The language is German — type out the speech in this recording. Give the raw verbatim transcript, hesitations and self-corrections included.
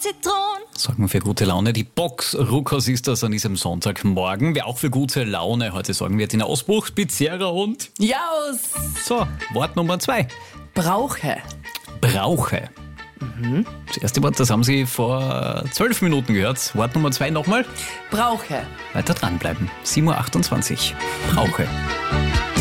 Zitron. Sorgen wir für gute Laune. Die Box-Ruckers ist das an diesem Sonntagmorgen. Wer auch für gute Laune heute sorgen wird, in Ausbruch, Pizzerra und... Jaus. So, Wort Nummer zwei. Brauche. Brauche. Mhm. Das erste Wort, das haben Sie vor zwölf Minuten gehört. Wort Nummer zwei nochmal. Brauche. Weiter dranbleiben. sieben Uhr achtundzwanzig. Brauche.